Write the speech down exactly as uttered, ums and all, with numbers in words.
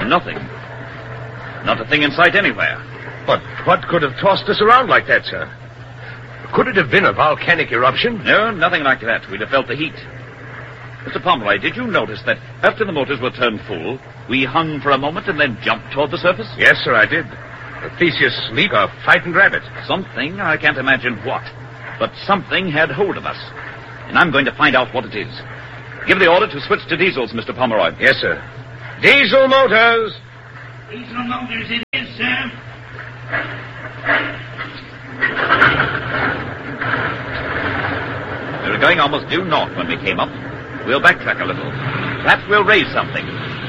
Nothing. Not a thing in sight anywhere. But what could have tossed us around like that, sir? Could it have been a volcanic eruption? No, nothing like that. We'd have felt the heat. Mister Pomeroy, did you notice that after the motors were turned full, we hung for a moment and then jumped toward the surface? Yes, sir, I did. A Theseus leap, a frightened rabbit. Something, I can't imagine what, but something had hold of us. And I'm going to find out what it is. Give the order to switch to diesels, Mister Pomeroy. Yes, sir. Diesel motors! Diesel motors it is, sir. We were going almost due north when we came up. We'll backtrack a little. Perhaps we'll raise something.